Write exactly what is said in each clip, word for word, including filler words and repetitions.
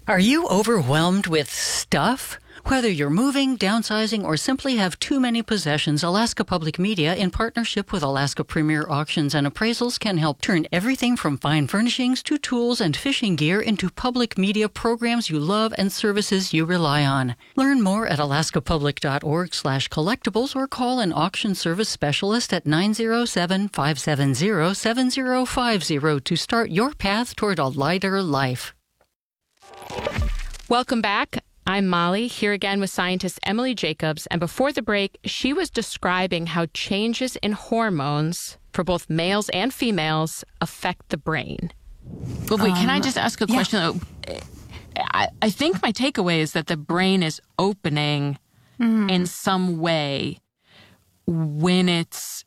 Are you overwhelmed with stuff? Whether you're moving, downsizing, or simply have too many possessions, Alaska Public Media, in partnership with Alaska Premier Auctions and Appraisals, can help turn everything from fine furnishings to tools and fishing gear into public media programs you love and services you rely on. Learn more at alaskapublic.org slash collectibles or call an auction service specialist at nine zero seven, five seven zero, seven zero five zero to start your path toward a lighter life. Welcome back. I'm Molly, here again with scientist Emily Jacobs, and before the break, she was describing how changes in hormones for both males and females affect the brain. But wait, um, can I just ask a yeah. question? I, I think my takeaway is that the brain is opening mm. in some way when it's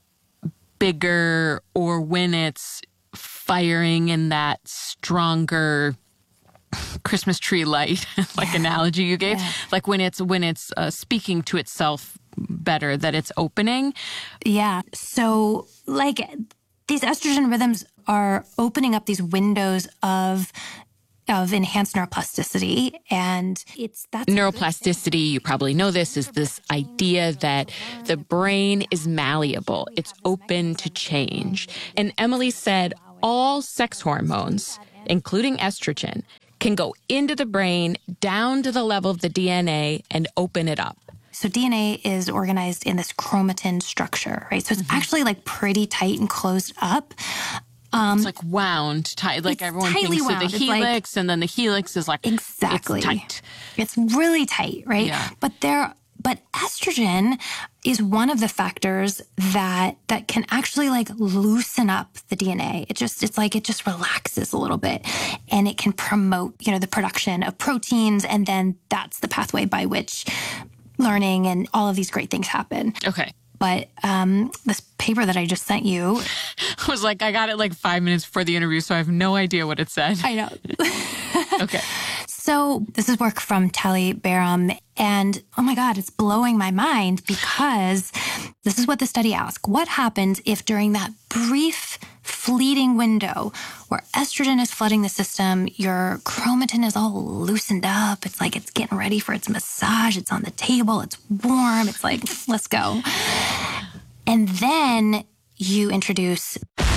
bigger or when it's firing in that stronger Christmas tree light, like analogy you gave, yeah. like when it's when it's uh, speaking to itself better, that it's opening. Yeah. So like these estrogen rhythms are opening up these windows of of enhanced neuroplasticity, and it's that's neuroplasticity. You probably know this is this idea that the brain is malleable. It's open to change. And Emily said all sex hormones, including estrogen, can go into the brain, down to the level of the D N A, and open it up. So D N A is organized in this chromatin structure, right? So it's mm-hmm. actually like pretty tight and closed up. Um, it's like wound tight, like everyone thinks wound. of the helix, like, and then the helix is like exactly it's tight. It's really tight, right? Yeah. But there, but estrogen is one of the factors that that can actually like loosen up the D N A. It just it's like it just relaxes a little bit, and it can promote, you know, the production of proteins, and then that's the pathway by which learning and all of these great things happen. Okay. But um, this paper that I just sent you I was like, I got it like five minutes before the interview, so I have no idea what it said. I know. Okay. So this is work from Tali Baram, and oh my God, it's blowing my mind because this is what the study asked. What happens if during that brief, fleeting window where estrogen is flooding the system, your chromatin is all loosened up, it's like it's getting ready for its massage, it's on the table, it's warm, it's like, let's go. And then you introduce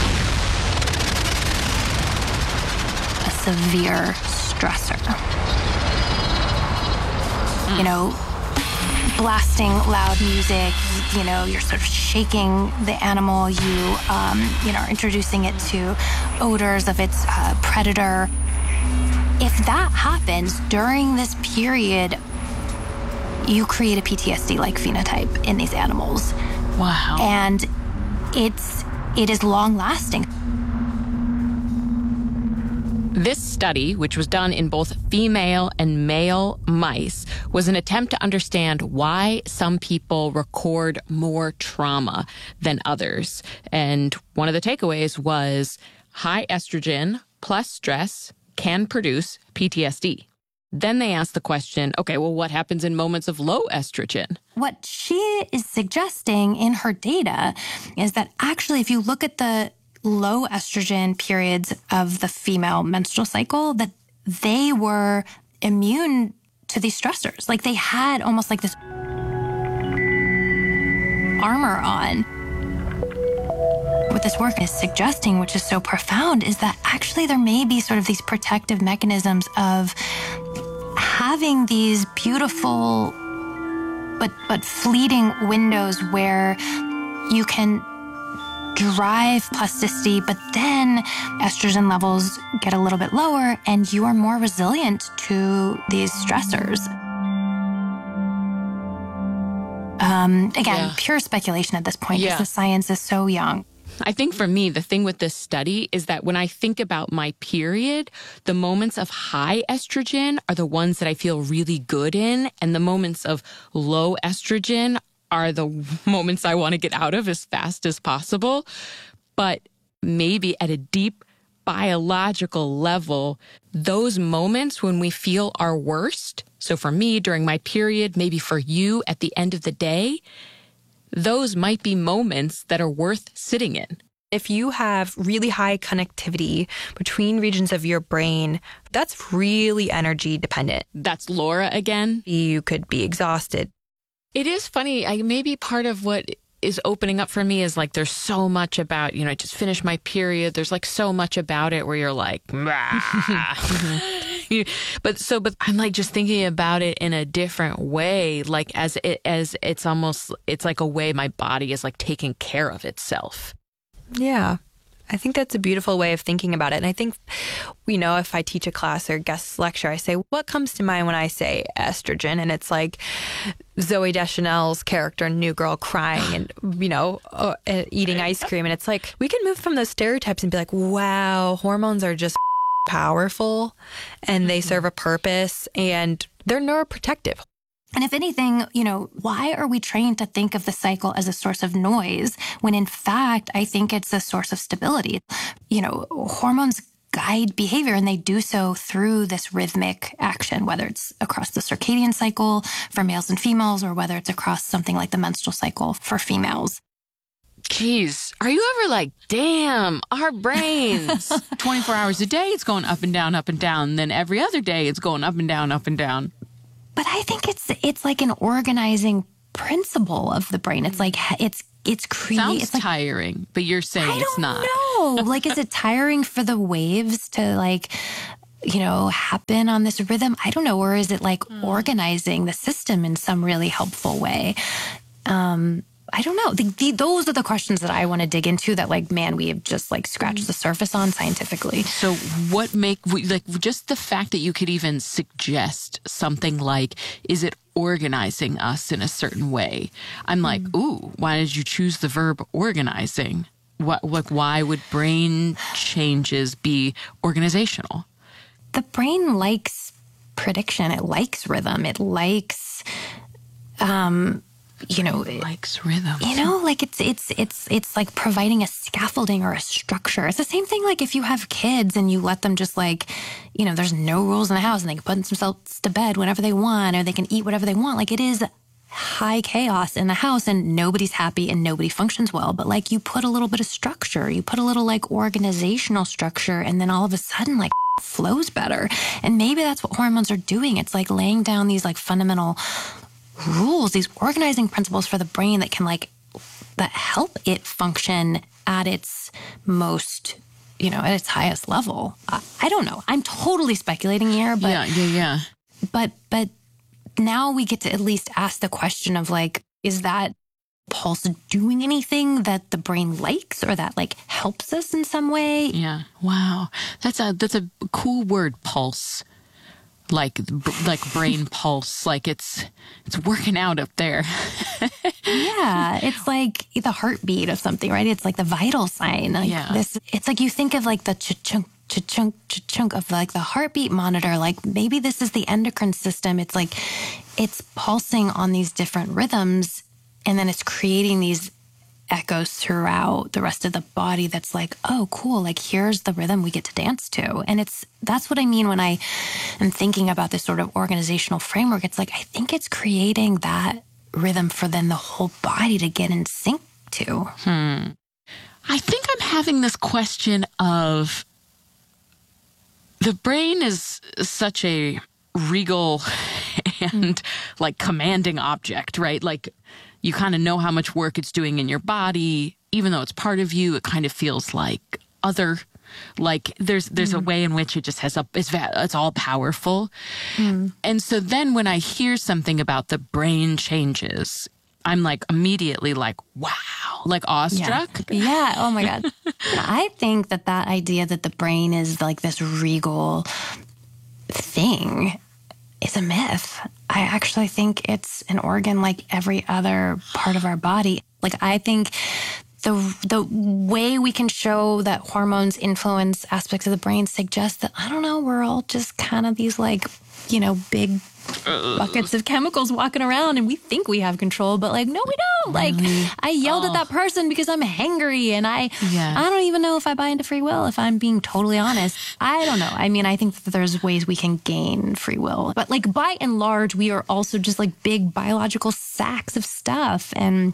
a severe stressor. You know, blasting loud music, you know, you're sort of shaking the animal, you, um, you know, are introducing it to odors of its uh, predator. If that happens during this period, you create a P T S D-like phenotype in these animals. Wow. And it's, it is long-lasting. This study, which was done in both female and male mice, was an attempt to understand why some people record more trauma than others. And one of the takeaways was high estrogen plus stress can produce P T S D. Then they asked the question, okay, well, what happens in moments of low estrogen? What she is suggesting in her data is that actually, if you look at the low estrogen periods of the female menstrual cycle, that they were immune to these stressors. Like they had almost like this armor on. What this work is suggesting, which is so profound, is that actually there may be sort of these protective mechanisms of having these beautiful but but fleeting windows where you can drive plasticity, but then estrogen levels get a little bit lower and you are more resilient to these stressors. Um, again, yeah. pure speculation at this point because yeah. the science is so young. I think for me, the thing with this study is that when I think about my period, the moments of high estrogen are the ones that I feel really good in, and the moments of low estrogen are the moments I want to get out of as fast as possible. But maybe at a deep biological level, those moments when we feel our worst, so for me during my period, maybe for you at the end of the day, those might be moments that are worth sitting in. If you have really high connectivity between regions of your brain, that's really energy dependent. That's Laura again. You could be exhausted. It is funny. I, maybe part of what is opening up for me is like there's so much about, you know, I just finished my period. There's like so much about it where you're like, you, but so, but I'm like just thinking about it in a different way, like as it, as it's almost, it's like a way my body is like taking care of itself. Yeah. I think that's a beautiful way of thinking about it. And I think, you know, if I teach a class or guest lecture, I say, what comes to mind when I say estrogen? And it's like Zooey Deschanel's character in New Girl crying and, you know, uh, eating ice cream. And it's like, we can move from those stereotypes and be like, wow, hormones are just powerful and they serve a purpose and they're neuroprotective. And if anything, you know, why are we trained to think of the cycle as a source of noise when in fact, I think it's a source of stability? You know, hormones guide behavior and they do so through this rhythmic action, whether it's across the circadian cycle for males and females or whether it's across something like the menstrual cycle for females. Jeez, are you ever like, damn, our brains? twenty-four hours a day, it's going up and down, up and down. Then every other day, it's going up and down, up and down. But I think it's it's like an organizing principle of the brain. It's like it's it's creating. Sounds it's like, tiring, but you're saying I it's not. don't know. Like, is it tiring for the waves to like, you know, happen on this rhythm? I don't know. Or is it like mm. organizing the system in some really helpful way? Um, I don't know. The, the, those are the questions that I want to dig into that, like, man, we have just like scratched the surface on scientifically. So what make, like, just the fact that you could even suggest something like, is it organizing us in a certain way? I'm like, mm. ooh, why did you choose the verb organizing? What, like, why would brain changes be organizational? The brain likes prediction. It likes rhythm. It likes, um, you know, it likes rhythm. You know, like it's it's it's it's like providing a scaffolding or a structure. It's the same thing like if you have kids and you let them just like, you know, there's no rules in the house and they can put themselves to bed whenever they want or they can eat whatever they want. Like it is high chaos in the house and nobody's happy and nobody functions well. But like you put a little bit of structure, you put a little like organizational structure, and then all of a sudden like flows better. And maybe that's what hormones are doing. It's like laying down these like fundamental rules, these organizing principles for the brain that can like, that help it function at its most, you know, at its highest level. I, I don't know. I'm totally speculating here, but yeah, yeah, yeah. But, but now we get to at least ask the question of like, is that pulse doing anything that the brain likes or that like helps us in some way? Yeah. Wow. That's a, that's a cool word, pulse. Like, like brain pulse, like it's, it's working out up there. Yeah. It's like the heartbeat of something, right? It's like the vital sign. Like yeah. This, it's like you think of like the cha-chunk, cha-chunk, cha-chunk of like the heartbeat monitor. Like maybe this is the endocrine system. It's like, it's pulsing on these different rhythms and then it's creating these echoes throughout the rest of the body that's like, oh, cool, like here's the rhythm we get to dance to. And it's, that's what I mean when I am thinking about this sort of organizational framework. It's like, I think it's creating that rhythm for then the whole body to get in sync to. Hmm. I think I'm having this question of the brain is such a regal and like commanding object, right? Like, you kind of know how much work it's doing in your body. Even though it's part of you, it kind of feels like other. Like there's there's mm. a way in which it just has a, it's, it's all powerful. Mm. And so then when I hear something about the brain changes, I'm like immediately like, wow, like awestruck. Yeah. yeah. Oh my God. I think that that idea that the brain is like this regal thing is a myth. I actually think it's an organ like every other part of our body. Like I think the the way we can show that hormones influence aspects of the brain suggests that, I don't know, we're all just kind of these like, you know, big buckets of chemicals walking around and we think we have control, but like, no, we don't. Like I yelled oh. at that person because I'm hangry and I, yeah. I don't even know if I buy into free will, if I'm being totally honest. I don't know. I mean, I think that there's ways we can gain free will, but like by and large, we are also just like big biological sacks of stuff. And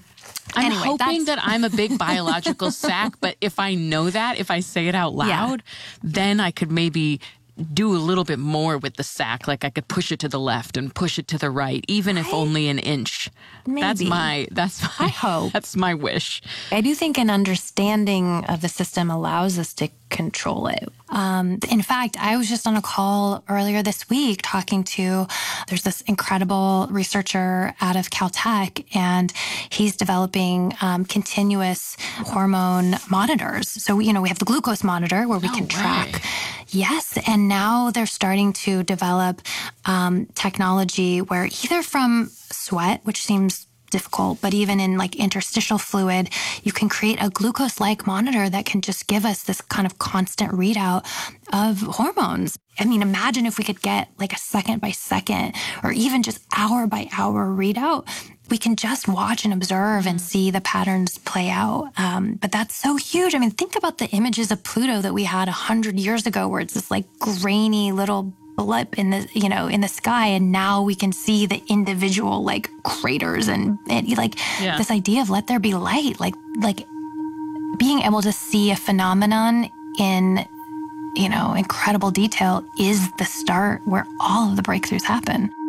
I'm Anyway, hoping that's- that I'm a big biological sack, but if I know that, if I say it out loud, then I could maybe do a little bit more with the sack. Like I could push it to the left and push it to the right, even if only an inch. That's Maybe. my, that's my, I hope. That's my wish. I do think an understanding of the system allows us to control it. Um, in fact, I was just on a call earlier this week talking to, there's this incredible researcher out of Caltech, and he's developing um, continuous hormone monitors. So, you know, we have the glucose monitor where we No can way. track. Yes. And now they're starting to develop um, technology where either from sweat, which seems difficult, but even in like interstitial fluid, you can create a glucose-like monitor that can just give us this kind of constant readout of hormones. I mean, imagine if we could get like a second by second or even just hour by hour readout. We can just watch and observe and see the patterns play out. Um, but that's so huge. I mean, think about the images of Pluto that we had a hundred years ago, where it's this like grainy little blip in the, you know, in the sky. And now we can see the individual like craters and, and like Yeah. this idea of let there be light, like, like being able to see a phenomenon in, you know, incredible detail is the start where all of the breakthroughs happen.